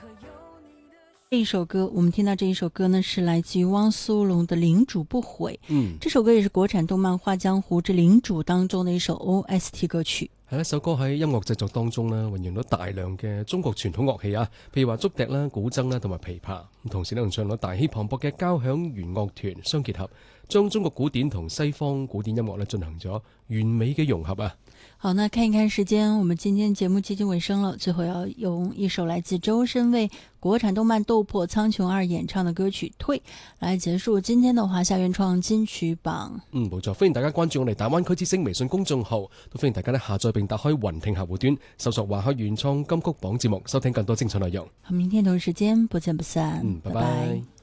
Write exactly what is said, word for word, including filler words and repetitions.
这一首歌，我们听到这一首歌呢，是来自于汪苏泷的《领主不悔》。 嗯， 这首歌也是国产动漫《画江湖之领主》当中的一首 O S T 歌曲。 係一首歌喺音樂製作當中呢，運用咗大量嘅中國傳統樂器啊，譬如話竹笛啦、古箏啦同埋琵琶，咁同時呢，仲唱咗大氣磅礴嘅交響弦樂團相結合，將中國古典同西方古典音樂呢進行咗完美嘅融合啊！ 好，那看一看時間，我們今天節目接近尾聲了，最後要用一首來自周深為國產動漫《鬥破蒼穹二》演唱的歌曲《退》來結束今天的華夏原創金曲榜。 嗯，冇錯，歡迎大家關注我哋大灣區之聲微信公眾號，都歡迎大家呢下載並打開雲聽客戶端，搜索華夏原創金曲榜節目，收聽更多精彩內容。 好，明天同一時間不見不散。 嗯，拜拜。 拜拜。